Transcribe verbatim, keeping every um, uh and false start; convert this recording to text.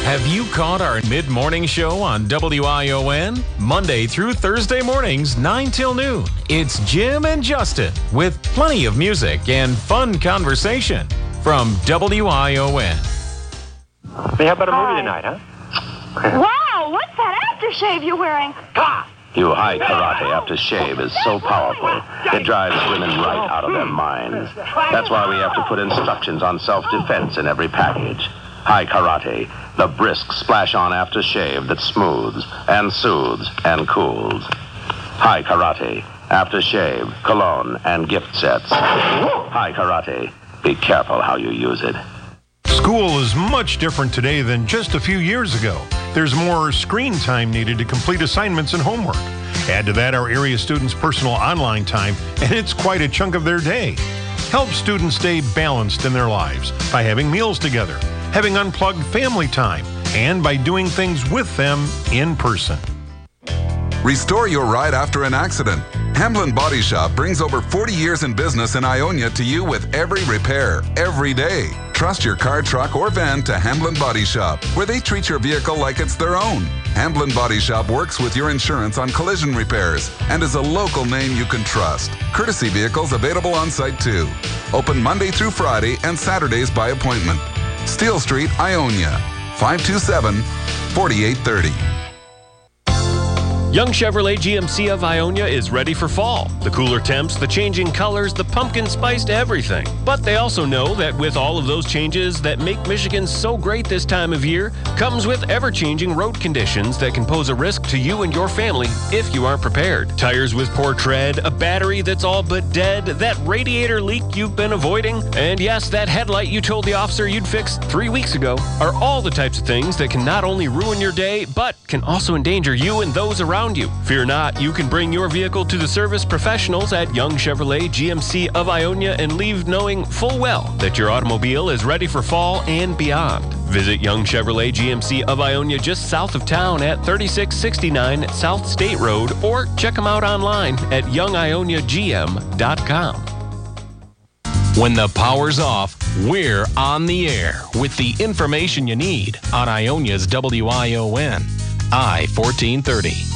Have you caught our mid-morning show on W I O N? Monday through Thursday mornings, nine till noon. It's Jim and Justin with plenty of music and fun conversation from W I O N. Hey, how about a movie Hi. tonight, huh? Wow, what's that aftershave you're wearing? Ah! New High Karate Aftershave is so powerful, it drives women right out of their minds. That's why we have to put instructions on self-defense in every package. High Karate, the brisk splash-on aftershave that smooths and soothes and cools. High Karate, aftershave, cologne, and gift sets. High Karate, be careful how you use it. School is much different today than just a few years ago. There's more screen time needed to complete assignments and homework. Add to that our area students' personal online time, and it's quite a chunk of their day. Help students stay balanced in their lives by having meals together, having unplugged family time, and by doing things with them in person. Restore your ride after an accident. Hamblin Body Shop brings over forty years in business in Ionia to you with every repair, every day. Trust your car, truck, or van to Hamblin Body Shop, where they treat your vehicle like it's their own. Hamblin Body Shop works with your insurance on collision repairs and is a local name you can trust. Courtesy vehicles available on site too. Open Monday through Friday and Saturdays by appointment. Steel Street, Ionia, five two seven, four eight three zero. Young Chevrolet G M C of Ionia is ready for fall. The cooler temps, the changing colors, the pumpkin spiced everything. But they also know that with all of those changes that make Michigan so great this time of year, comes with ever-changing road conditions that can pose a risk to you and your family if you aren't prepared. Tires with poor tread, a battery that's all but dead, that radiator leak you've been avoiding, and yes, that headlight you told the officer you'd fix three weeks ago, are all the types of things that can not only ruin your day, but can also endanger you and those around you. Fear not, you can bring your vehicle to the service professionals at Young Chevrolet G M C of Ionia and leave knowing full well that your automobile is ready for fall and beyond. Visit Young Chevrolet G M C of Ionia just south of town at thirty-six sixty-nine South State Road, or check them out online at young ionia g m dot com. When the power's off, we're on the air with the information you need on Ionia's W I O N, I fourteen thirty.